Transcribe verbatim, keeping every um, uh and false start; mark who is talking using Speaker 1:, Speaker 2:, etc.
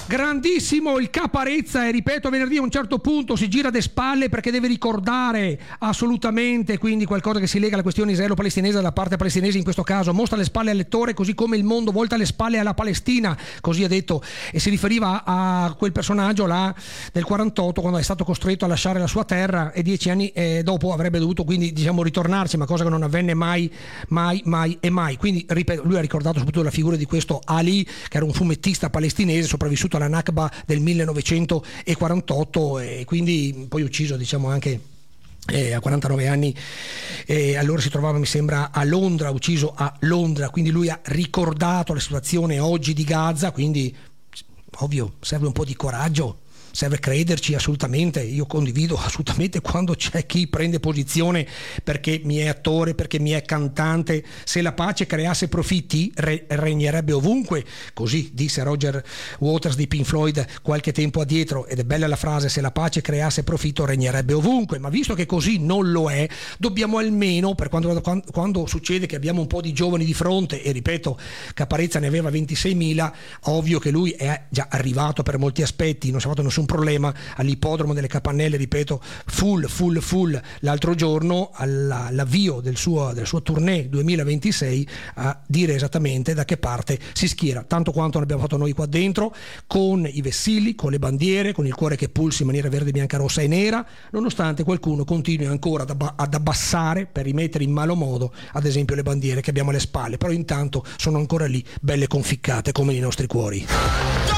Speaker 1: Grandissimo il Caparezza, e ripeto, venerdì a un certo punto si gira de spalle perché deve ricordare assolutamente, quindi qualcosa che si lega alla questione israelo-palestinese dalla parte palestinese in questo caso, mostra le spalle al lettore così come il mondo volta le spalle alla Palestina, così ha detto, e si riferiva a quel personaggio là del quarantotto quando è stato costretto a lasciare la sua terra e dieci anni eh, dopo avrebbe dovuto quindi diciamo ritornarci, ma cosa che non avvenne mai, mai, mai e mai. Quindi ripeto, lui ha ricordato soprattutto la figura di questo Ali, che era un fumettista palestinese sopravvissuto alla Nakba del millenovecentoquarantotto e quindi poi ucciso diciamo anche eh, a quarantanove anni, eh, allora si trovava mi sembra a Londra, ucciso a Londra, quindi lui ha ricordato la situazione oggi di Gaza, quindi ovvio serve un po' di coraggio, serve crederci assolutamente. Io condivido assolutamente quando c'è chi prende posizione perché mi è attore, perché mi è cantante. Se la pace creasse profitti re- regnerebbe ovunque, così disse Roger Waters di Pink Floyd qualche tempo addietro, ed è bella la frase: se la pace creasse profitto regnerebbe ovunque. Ma visto che così non lo è, dobbiamo almeno, per quando, quando, quando succede che abbiamo un po' di giovani di fronte, e ripeto Caparezza ne aveva ventiseimila, ovvio che lui è già arrivato per molti aspetti, non si è fatto nessun problema all'ippodromo delle Capannelle, ripeto, full full full l'altro giorno alla, all'avvio del suo, del suo tournée duemilaventisei, a dire esattamente da che parte si schiera, tanto quanto l'abbiamo fatto noi qua dentro, con i vessilli, con le bandiere, con il cuore che pulsa in maniera verde, bianca, rossa e nera, nonostante qualcuno continui ancora ad, abba- ad abbassare per rimettere in malo modo ad esempio le bandiere che abbiamo alle spalle, però intanto sono ancora lì belle conficcate come nei nostri cuori.